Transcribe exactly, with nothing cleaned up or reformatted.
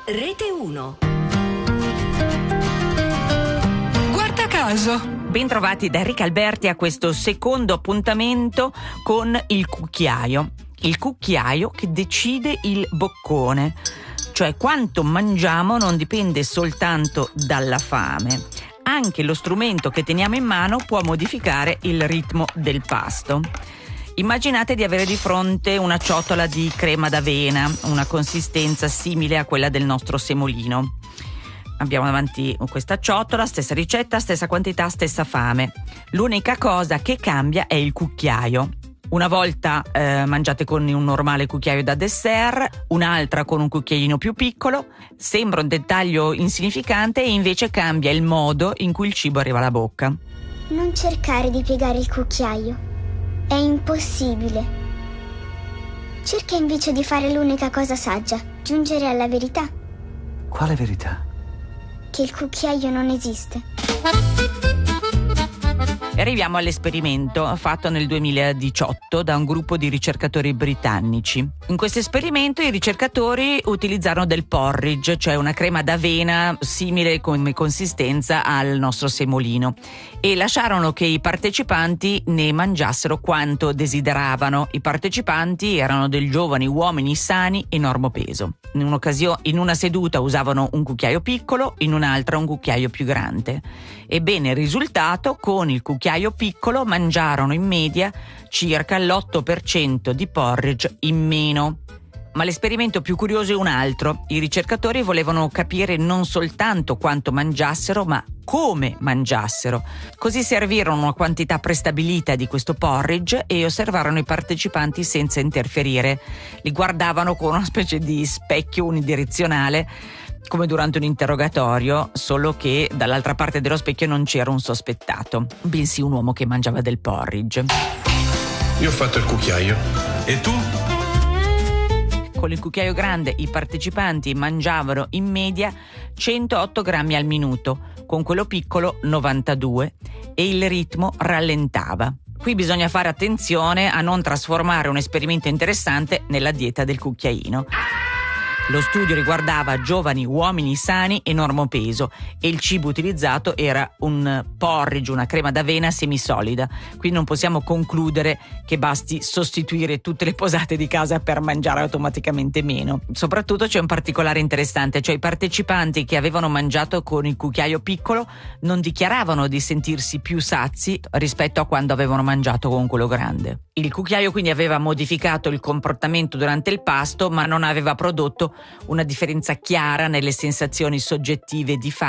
Rete uno. Guarda caso. Bentrovati da Enrica Alberti a questo secondo appuntamento con il cucchiaio. Il cucchiaio che decide il boccone. Cioè quanto mangiamo non dipende soltanto dalla fame. Anche lo strumento che teniamo in mano può modificare il ritmo del pasto. Immaginate di avere di fronte una ciotola di crema d'avena, una consistenza simile a quella del nostro semolino. Abbiamo davanti questa ciotola, stessa ricetta, stessa quantità, stessa fame. L'unica cosa che cambia è il cucchiaio. Una volta eh, mangiate con un normale cucchiaio da dessert, un'altra con un cucchiaino più piccolo. Sembra un dettaglio insignificante e invece cambia il modo in cui il cibo arriva alla bocca. Non cercare di piegare il cucchiaio. È impossibile. Cerca invece di fare l'unica cosa saggia, giungere alla verità. Quale verità? Che il cucchiaio non esiste. E arriviamo all'esperimento fatto nel duemiladiciotto da un gruppo di ricercatori britannici. In questo esperimento i ricercatori utilizzarono del porridge, cioè una crema d'avena simile come consistenza al nostro semolino, e lasciarono che i partecipanti ne mangiassero quanto desideravano. I partecipanti erano dei giovani uomini sani e normopeso. In un'occasione, in una seduta usavano un cucchiaio piccolo, in un'altra un cucchiaio più grande. Ebbene, il risultato: con il cucchiaio piccolo mangiarono in media circa l'otto per cento di porridge in meno. Ma l'esperimento più curioso è un altro. I ricercatori volevano capire non soltanto quanto mangiassero, ma come mangiassero. Così servirono una quantità prestabilita di questo porridge e osservarono i partecipanti senza interferire. Li guardavano con una specie di specchio unidirezionale, come durante un interrogatorio, solo che dall'altra parte dello specchio non c'era un sospettato, bensì un uomo che mangiava del porridge. Io ho fatto il cucchiaio. E tu? Con il cucchiaio grande i partecipanti mangiavano in media centootto grammi al minuto, con quello piccolo novantadue, e il ritmo rallentava. Qui bisogna fare attenzione a non trasformare un esperimento interessante nella dieta del cucchiaino. Lo studio riguardava giovani uomini sani e normopeso e il cibo utilizzato era un porridge, una crema d'avena semisolida. Quindi non possiamo concludere che basti sostituire tutte le posate di casa per mangiare automaticamente meno. Soprattutto c'è un particolare interessante, cioè i partecipanti che avevano mangiato con il cucchiaio piccolo non dichiaravano di sentirsi più sazi rispetto a quando avevano mangiato con quello grande. Il cucchiaio quindi aveva modificato il comportamento durante il pasto, ma non aveva prodotto una differenza chiara nelle sensazioni soggettive di fame